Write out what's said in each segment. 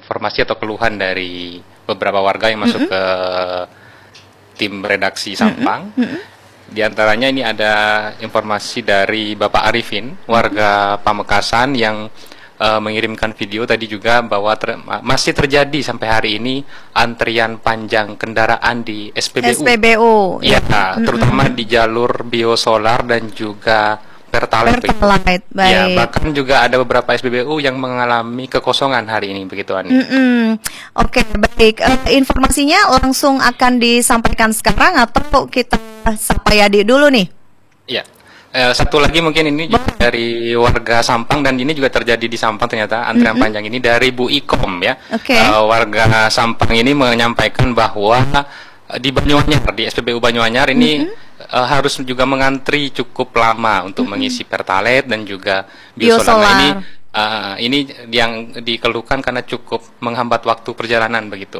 informasi atau keluhan dari beberapa warga yang masuk ke tim redaksi Sampang. Di antaranya ini ada informasi dari Bapak Arifin, warga Pamekasan, yang mengirimkan video tadi juga bahwa masih terjadi sampai hari ini antrian panjang kendaraan di SPBU. Iya, terutama di jalur biosolar dan juga Pertalite. Baik. Ya, bahkan juga ada beberapa SPBU yang mengalami kekosongan hari ini, begitu Ani. Oke, baik. Informasinya langsung akan disampaikan sekarang atau kita sapa Yadi dulu nih? Iya. Satu lagi mungkin ini juga dari warga Sampang, dan ini juga terjadi di Sampang ternyata antrian panjang ini dari Bu Ikom ya. Warga Sampang ini menyampaikan bahwa di Banyuanyar, di SPBU Banyuanyar ini harus juga mengantri cukup lama untuk mengisi Pertalite dan juga biosolar. Ini yang dikeluhkan karena cukup menghambat waktu perjalanan begitu.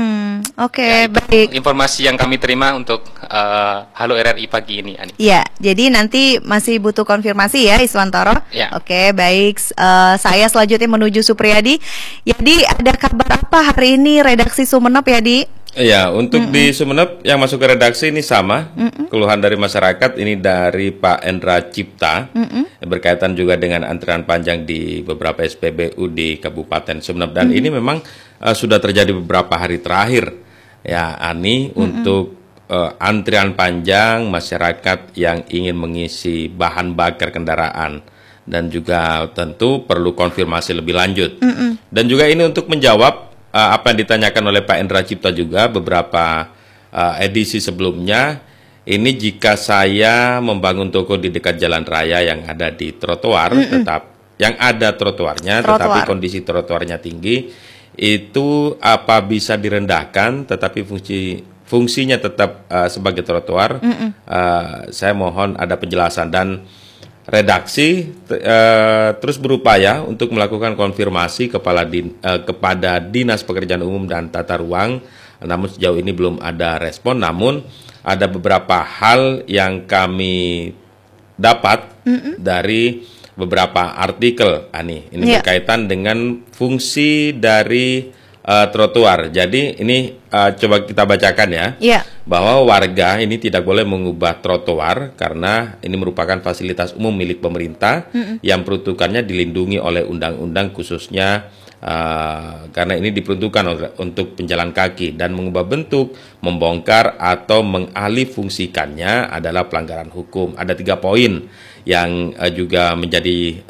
Oke, baik. Informasi yang kami terima untuk Halo RRI pagi ini, Ani. Iya, jadi nanti masih butuh konfirmasi ya, Iswantoro. Ya. Oke, baik. Saya selanjutnya menuju Supriyadi. Jadi ada kabar apa hari ini redaksi Sumeneb ya, Di? Ya, untuk di Sumeneb yang masuk ke redaksi ini sama, keluhan dari masyarakat ini dari Pak Endra Cipta, berkaitan juga dengan antrian panjang di beberapa SPBU di Kabupaten Sumeneb, dan ini memang sudah terjadi beberapa hari terakhir, ya Ani, untuk antrian panjang masyarakat yang ingin mengisi bahan bakar kendaraan, dan juga tentu perlu konfirmasi lebih lanjut, dan juga ini untuk menjawab apa yang ditanyakan oleh Pak Endra Cipta juga beberapa edisi sebelumnya. Ini jika saya membangun toko di dekat jalan raya yang ada di trotoar, yang ada trotoarnya, tetapi kondisi trotoarnya tinggi, itu apa bisa direndahkan, tetapi fungsinya tetap sebagai trotoar? Saya mohon ada penjelasan, dan redaksi terus berupaya untuk melakukan konfirmasi kepada Dinas Pekerjaan Umum dan Tata Ruang, namun sejauh ini belum ada respon. Namun ada beberapa hal yang kami dapat dari beberapa artikel, Ani. Ini berkaitan dengan fungsi dari trotoar. Jadi ini coba kita bacakan ya, bahwa warga ini tidak boleh mengubah trotoar karena ini merupakan fasilitas umum milik pemerintah yang peruntukannya dilindungi oleh undang-undang, khususnya karena ini diperuntukkan untuk penjalan kaki, dan mengubah bentuk, membongkar atau mengalih fungsikannya adalah pelanggaran hukum. Ada 3 poin yang juga menjadi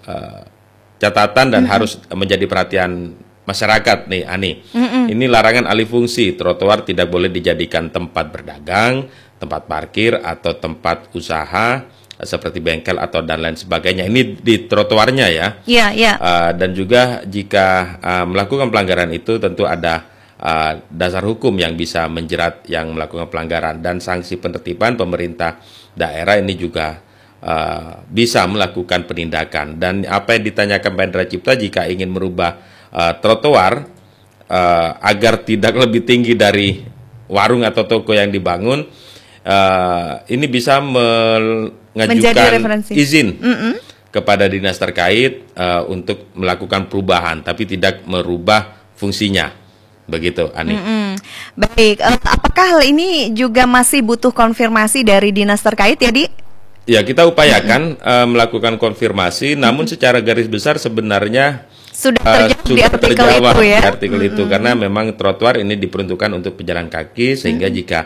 catatan dan harus menjadi perhatian masyarakat nih, Ani. Ini larangan alih fungsi. Trotoar tidak boleh dijadikan tempat berdagang, tempat parkir, atau tempat usaha seperti bengkel atau dan lain sebagainya. Ini di trotoarnya ya. Dan juga jika melakukan pelanggaran itu tentu ada dasar hukum yang bisa menjerat yang melakukan pelanggaran, dan sanksi penertiban pemerintah daerah ini juga bisa melakukan penindakan. Dan apa yang ditanyakan Pak Endra Cipta, jika ingin merubah trotoar agar tidak lebih tinggi dari warung atau toko yang dibangun, ini bisa mengajukan izin kepada dinas terkait untuk melakukan perubahan, tapi tidak merubah fungsinya. Begitu, Ani. Baik, apakah hal ini juga masih butuh konfirmasi dari dinas terkait ya, Di? Ya, kita upayakan melakukan konfirmasi, namun secara garis besar sebenarnya sudah terjawab di artikel itu, karena memang trotoar ini diperuntukkan untuk pejalan kaki, sehingga jika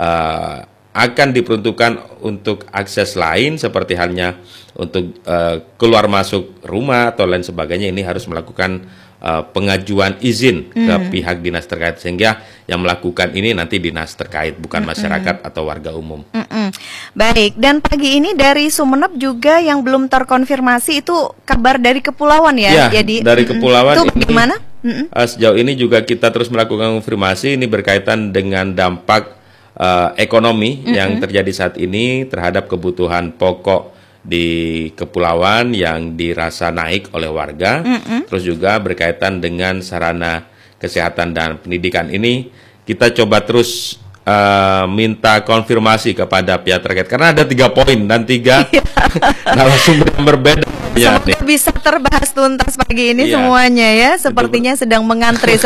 akan diperuntukkan untuk akses lain seperti halnya untuk keluar masuk rumah atau lain sebagainya, ini harus melakukan pengajuan izin ke pihak dinas terkait, sehingga yang melakukan ini nanti dinas terkait, bukan masyarakat atau warga umum. Baik, dan pagi ini dari Sumeneb juga yang belum terkonfirmasi itu kabar dari kepulauan ya? Jadi dari kepulauan itu bagaimana? Sejauh ini juga kita terus melakukan konfirmasi, ini berkaitan dengan dampak ekonomi yang terjadi saat ini terhadap kebutuhan pokok di kepulauan yang dirasa naik oleh warga, terus juga berkaitan dengan sarana kesehatan dan pendidikan. Ini kita coba terus minta konfirmasi kepada pihak terkait, karena ada 3 poin dan 3 narasumber yang berbeda. Semoga bisa terbahas tuntas pagi ini semuanya ya. Sepertinya sedang mengantri